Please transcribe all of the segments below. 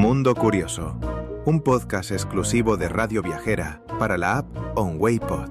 Mundo Curioso, un podcast exclusivo de Radio Viajera para la app OnWayPod.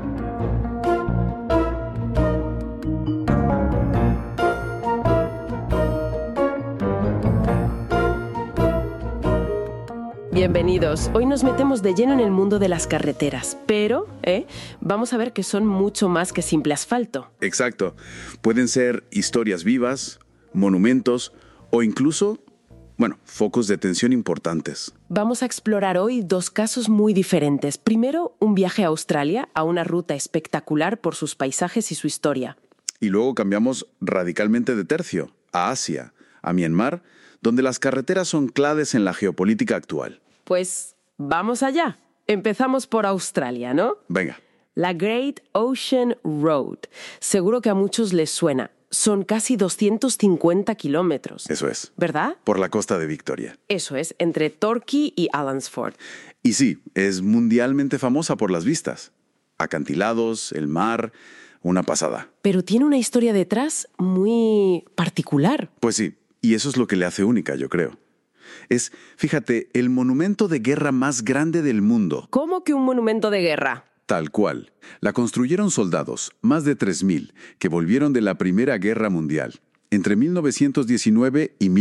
Bienvenidos. Hoy nos metemos de lleno en el mundo de las carreteras, pero vamos a ver que son mucho más que simple asfalto. Exacto. Pueden ser historias vivas, monumentos o incluso, focos de tensión importantes. Vamos a explorar hoy dos casos muy diferentes. Primero, un viaje a Australia, a una ruta espectacular por sus paisajes y su historia. Y luego cambiamos radicalmente de tercio, a Asia, a Myanmar, donde las carreteras son claves en la geopolítica actual. Pues vamos allá. Empezamos por Australia, ¿no? Venga. La Great Ocean Road. Seguro que a muchos les suena. Son casi 250 kilómetros. Eso es. ¿Verdad? Por la costa de Victoria. Eso es, entre Torquay y Allansford. Y sí, es mundialmente famosa por las vistas. Acantilados, el mar, una pasada. Pero tiene una historia detrás muy particular. Pues sí, y eso es lo que le hace única, yo creo. Es, fíjate, el monumento de guerra más grande del mundo. ¿Cómo que un monumento de guerra? Tal cual. La construyeron soldados, más de 3.000, que volvieron de la Primera Guerra Mundial, entre 1919 y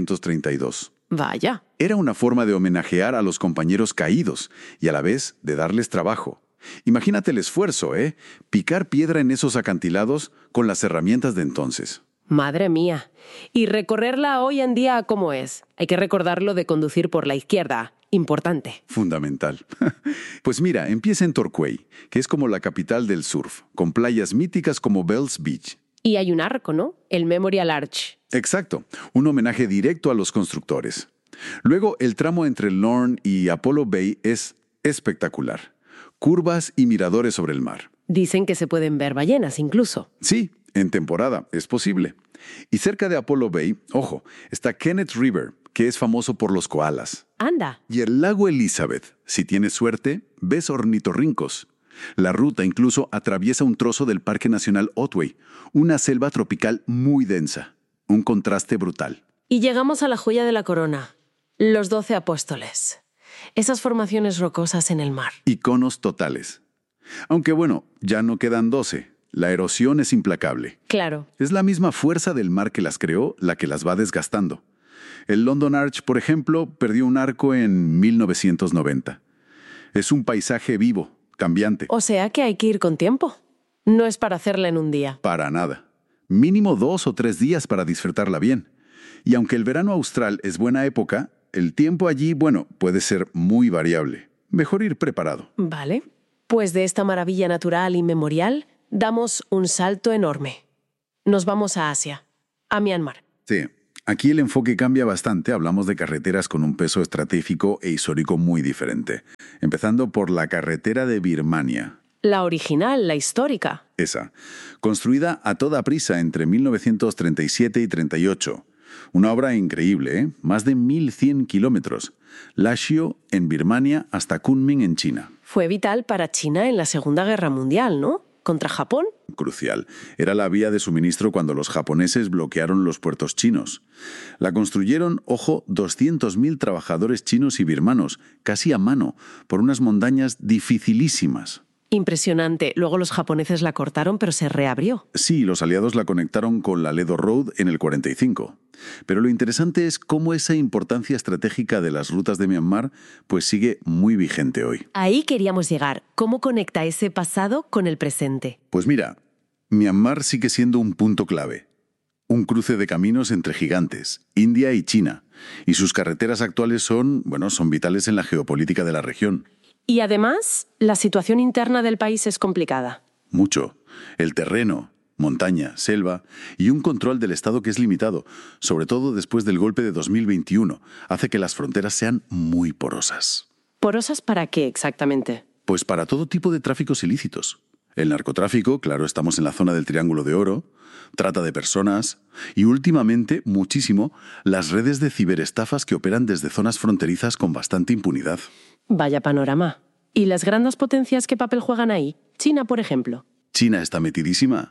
1932. Vaya. Era una forma de homenajear a los compañeros caídos y a la vez de darles trabajo. Imagínate el esfuerzo, Picar piedra en esos acantilados con las herramientas de entonces. Madre mía. Y recorrerla hoy en día, ¿cómo es? Hay que recordarlo de conducir por la izquierda. Importante. Fundamental. Pues mira, empieza en Torquay, que es como la capital del surf, con playas míticas como Bells Beach. Y hay un arco, ¿no? El Memorial Arch. Exacto, un homenaje directo a los constructores. Luego, el tramo entre Lorne y Apollo Bay es espectacular. Curvas y miradores sobre el mar. Dicen que se pueden ver ballenas incluso. Sí, en temporada, es posible. Y cerca de Apollo Bay, ojo, está Kenneth River, que es famoso por los koalas. ¡Anda! Y el lago Elizabeth, si tienes suerte, ves ornitorrincos. La ruta incluso atraviesa un trozo del Parque Nacional Otway, una selva tropical muy densa. Un contraste brutal. Y llegamos a la joya de la corona, los 12 apóstoles. Esas formaciones rocosas en el mar. Iconos totales. Aunque ya no quedan 12. La erosión es implacable. Claro. Es la misma fuerza del mar que las creó la que las va desgastando. El London Arch, por ejemplo, perdió un arco en 1990. Es un paisaje vivo, cambiante. O sea que hay que ir con tiempo. No es para hacerla en un día. Para nada. Mínimo 2 o 3 días para disfrutarla bien. Y aunque el verano austral es buena época, el tiempo allí, puede ser muy variable. Mejor ir preparado. Vale. Pues de esta maravilla natural y memorial, damos un salto enorme. Nos vamos a Asia, a Myanmar. Sí. Aquí el enfoque cambia bastante, hablamos de carreteras con un peso estratégico e histórico muy diferente. Empezando por la carretera de Birmania. La original, la histórica. Esa, construida a toda prisa entre 1937 y 38. Una obra increíble, Más de 1.100 kilómetros. Lashio en Birmania hasta Kunming en China. Fue vital para China en la Segunda Guerra Mundial, ¿no? ¿Contra Japón? Crucial. Era la vía de suministro cuando los japoneses bloquearon los puertos chinos. La construyeron, 200.000 trabajadores chinos y birmanos, casi a mano, por unas montañas dificilísimas. Impresionante. Luego los japoneses la cortaron, pero se reabrió. Sí, los aliados la conectaron con la Ledo Road en el 45. Pero lo interesante es cómo esa importancia estratégica de las rutas de Myanmar sigue muy vigente hoy. Ahí queríamos llegar. ¿Cómo conecta ese pasado con el presente? Pues mira, Myanmar sigue siendo un punto clave. Un cruce de caminos entre gigantes, India y China. Y sus carreteras actuales son vitales en la geopolítica de la región. Y además, la situación interna del país es complicada. Mucho. El terreno, montaña, selva y un control del Estado que es limitado, sobre todo después del golpe de 2021, hace que las fronteras sean muy porosas. ¿Porosas para qué exactamente? Pues para todo tipo de tráficos ilícitos. El narcotráfico, claro, estamos en la zona del Triángulo de Oro, trata de personas y últimamente, muchísimo, las redes de ciberestafas que operan desde zonas fronterizas con bastante impunidad. Vaya panorama. ¿Y las grandes potencias qué papel juegan ahí? China, por ejemplo. China está metidísima.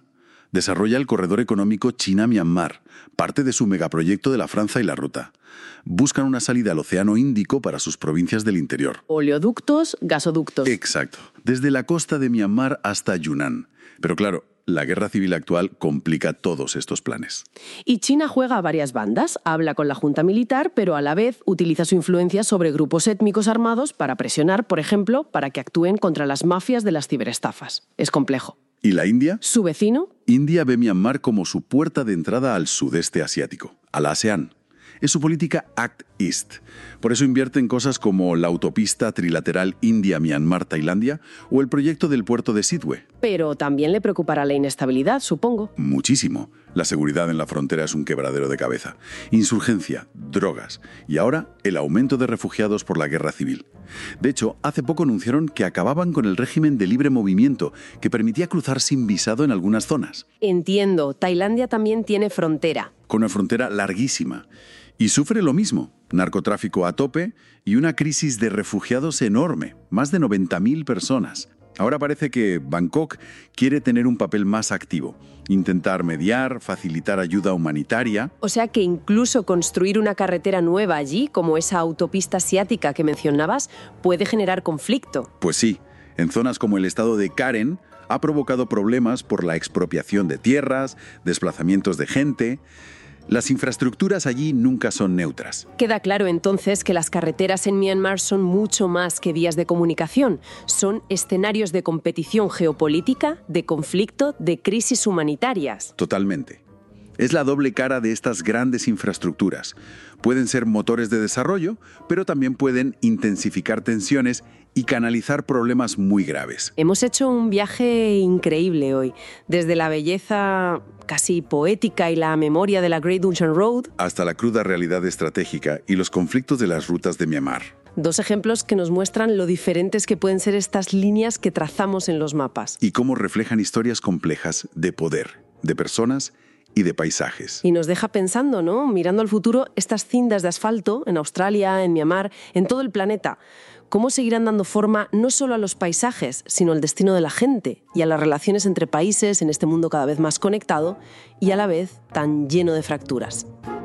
Desarrolla el corredor económico China-Myanmar, parte de su megaproyecto de la Franza y la Ruta. Buscan una salida al Océano Índico para sus provincias del interior. Oleoductos, gasoductos. Exacto. Desde la costa de Myanmar hasta Yunnan. Pero claro, la guerra civil actual complica todos estos planes. Y China juega a varias bandas, habla con la junta militar, pero a la vez utiliza su influencia sobre grupos étnicos armados para presionar, por ejemplo, para que actúen contra las mafias de las ciberestafas. Es complejo. ¿Y la India? ¿Su vecino? India ve Myanmar como su puerta de entrada al sudeste asiático, a la ASEAN. Es su política Act East. Por eso invierte en cosas como la autopista trilateral India-Myanmar-Tailandia o el proyecto del puerto de Sidwe. Pero también le preocupará la inestabilidad, supongo. Muchísimo. La seguridad en la frontera es un quebradero de cabeza. Insurgencia, drogas y ahora el aumento de refugiados por la guerra civil. De hecho, hace poco anunciaron que acababan con el régimen de libre movimiento que permitía cruzar sin visado en algunas zonas. Entiendo. Tailandia también tiene frontera. Con una frontera larguísima. Y sufre lo mismo, narcotráfico a tope y una crisis de refugiados enorme, más de 90.000 personas. Ahora parece que Bangkok quiere tener un papel más activo, intentar mediar, facilitar ayuda humanitaria. O sea que incluso construir una carretera nueva allí, como esa autopista asiática que mencionabas, puede generar conflicto. Pues sí, en zonas como el estado de Karen ha provocado problemas por la expropiación de tierras, desplazamientos de gente. Las infraestructuras allí nunca son neutras. Queda claro entonces que las carreteras en Myanmar son mucho más que vías de comunicación. Son escenarios de competición geopolítica, de conflicto, de crisis humanitarias. Totalmente. Es la doble cara de estas grandes infraestructuras. Pueden ser motores de desarrollo, pero también pueden intensificar tensiones y canalizar problemas muy graves. Hemos hecho un viaje increíble hoy, desde la belleza casi poética y la memoria de la Great Ocean Road hasta la cruda realidad estratégica y los conflictos de las rutas de Myanmar. Dos ejemplos que nos muestran lo diferentes que pueden ser estas líneas que trazamos en los mapas. Y cómo reflejan historias complejas de poder, de personas y de paisajes. Y nos deja pensando, ¿no? Mirando al futuro, estas cintas de asfalto en Australia, en Myanmar, en todo el planeta, ¿cómo seguirán dando forma no solo a los paisajes, sino al destino de la gente y a las relaciones entre países en este mundo cada vez más conectado y a la vez tan lleno de fracturas?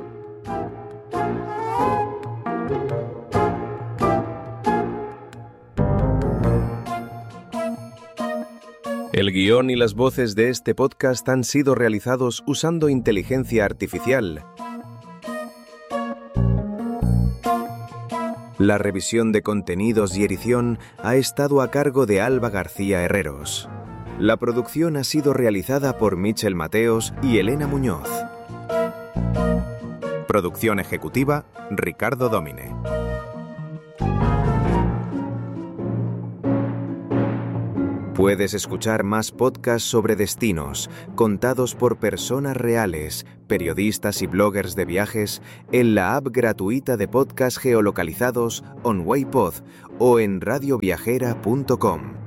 El guión y las voces de este podcast han sido realizados usando inteligencia artificial. La revisión de contenidos y edición ha estado a cargo de Alba García Herreros. La producción ha sido realizada por Michel Mateos y Elena Muñoz. Producción ejecutiva, Ricardo Domine. Puedes escuchar más podcasts sobre destinos, contados por personas reales, periodistas y bloggers de viajes, en la app gratuita de podcasts geolocalizados OnWayPod o en radioviajera.com.